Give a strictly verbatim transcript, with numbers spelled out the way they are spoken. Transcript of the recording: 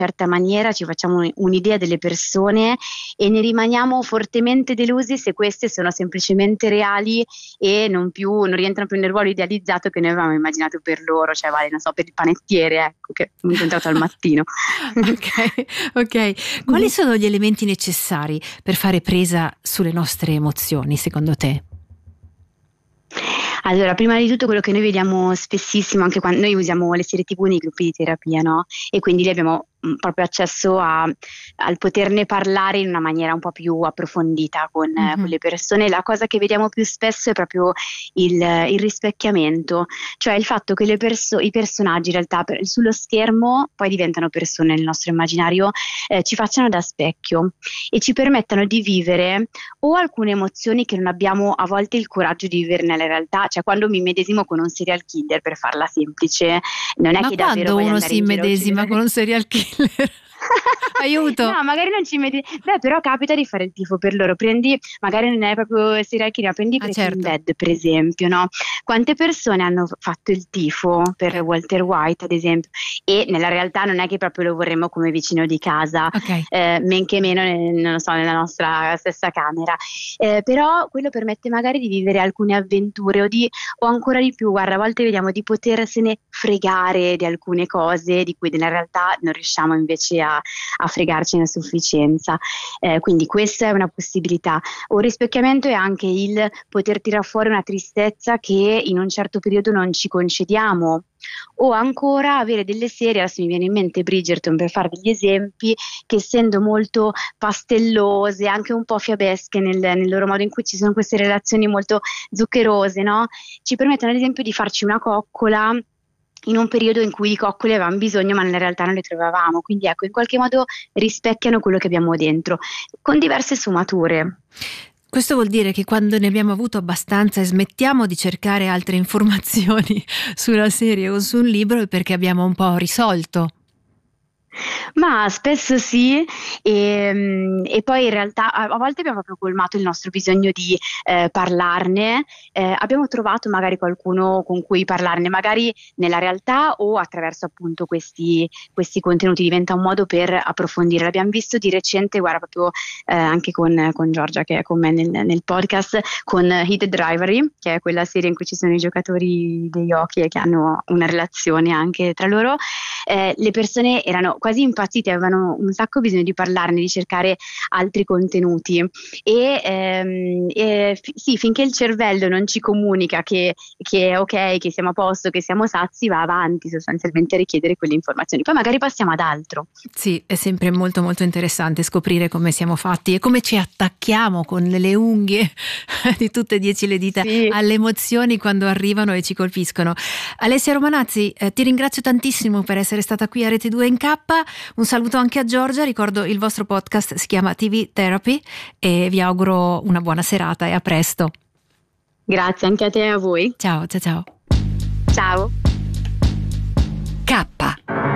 certa maniera, ci facciamo un'idea delle persone e ne rimaniamo fortemente delusi se queste sono semplicemente reali e non più non rientrano più nel ruolo idealizzato che noi avevamo immaginato per loro, cioè vale, non so, per il panettiere, ecco, che ho incontrato al mattino. Ok, ok. Quali sono gli elementi necessari per fare presa sulle nostre emozioni, secondo te? Allora, prima di tutto quello che noi vediamo spessissimo, anche quando noi usiamo le serie tivù nei gruppi di terapia, no? E quindi lì abbiamo mh, proprio accesso a, al poterne parlare in una maniera un po' più approfondita con, Mm-hmm. eh, con le persone. La cosa che vediamo più spesso è proprio il, il rispecchiamento, cioè il fatto che le perso- i personaggi in realtà per, sullo schermo poi diventano persone nel nostro immaginario, eh, ci facciano da specchio e ci permettano di vivere o alcune emozioni che non abbiamo a volte il coraggio di vivere nella realtà. Cioè quando mi medesimo con un serial killer, per farla semplice, non è Ma che davvero quando voglio uno andare si in giro a immedesima uccidere. con un serial killer? Aiuto! No, magari non ci vedi. Beh, però capita di fare il tifo per loro. Prendi, magari non è proprio serial killer, prendi Ah, Breaking certo. Bad, per esempio, no? Quante persone hanno fatto il tifo per Ok. Walter White, ad esempio? E nella realtà non è che proprio lo vorremmo come vicino di casa, Ok. eh, men che meno, nel- non lo so, nella nostra stessa camera. Eh, però quello permette magari di vivere alcune avventure o di, o ancora di più, guarda, a volte vediamo di potersene fregare di alcune cose di cui nella realtà non riusciamo invece a, a fregarcene a sufficienza. Eh, quindi questa è una possibilità. Un rispecchiamento è anche il poter tirare fuori una tristezza che in un certo periodo non ci concediamo, o ancora avere delle serie, adesso mi viene in mente Bridgerton per fare degli esempi, che essendo molto pastellose, anche un po' fiabesche nel, nel loro modo in cui ci sono queste relazioni molto zuccherose, no? Ci permettono ad esempio di farci una coccola in un periodo in cui di coccole avevamo bisogno ma nella realtà non le trovavamo, quindi ecco, in qualche modo rispecchiano quello che abbiamo dentro, con diverse sfumature. Questo vuol dire che quando ne abbiamo avuto abbastanza e smettiamo di cercare altre informazioni sulla serie o su un libro è perché abbiamo un po' risolto. Ma spesso sì, e, e poi in realtà a, a volte abbiamo proprio colmato il nostro bisogno di eh, parlarne, eh, abbiamo trovato magari qualcuno con cui parlarne, magari nella realtà o attraverso appunto questi, questi contenuti, diventa un modo per approfondire. L'abbiamo visto di recente, guarda, proprio eh, anche con, con Giorgia che è con me nel, nel podcast, con Heated Rivalry, che è quella serie in cui ci sono i giocatori degli hockey e che hanno una relazione anche tra loro. Eh, le persone erano quasi impazzite, avevano un sacco bisogno di parlarne, di cercare altri contenuti e, ehm, e f- sì, finché il cervello non ci comunica che, che è ok, che siamo a posto, che siamo sazi, va avanti sostanzialmente a richiedere quelle informazioni, poi magari passiamo ad altro. Sì, è sempre molto molto interessante scoprire come siamo fatti e come ci attacchiamo con le unghie di tutte e dieci le dita Sì. alle emozioni quando arrivano e ci colpiscono. Alessia Romanazzi, eh, ti ringrazio tantissimo per essere stata qui a Rete due in K. Un saluto anche a Giorgia, ricordo il vostro podcast si chiama T V Therapy e vi auguro una buona serata e a presto. Grazie anche a te e a voi. Ciao, ciao, ciao. Ciao. K.